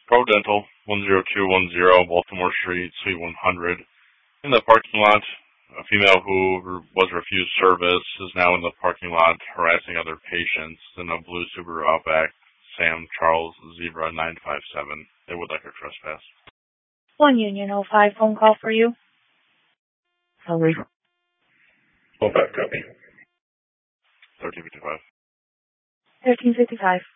Pro Dental, 10210 Baltimore Street, Suite 100. In the parking lot, a female who was refused service is now in the parking lot harassing other patients in a blue Subaru Outback, Sam Charles Zebra 957. They would like a trespass. 1 Union 05 phone call for you. Sorry. 05 copy. 1355. 1355.